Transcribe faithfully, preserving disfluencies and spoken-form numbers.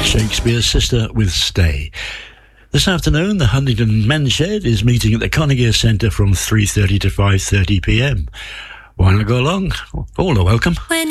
Shakespeare's Sister with Stay. This afternoon, the Huntingdon Men's Shed is meeting at the Carnegie Centre from three thirty to five thirty p m. Why not go along? All are welcome. When